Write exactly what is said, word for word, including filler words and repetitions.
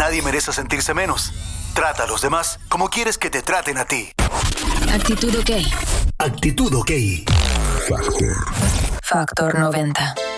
Nadie merece sentirse menos. Trata a los demás como quieres que te traten a ti. Actitud OK. Actitud OK. Factor noventa.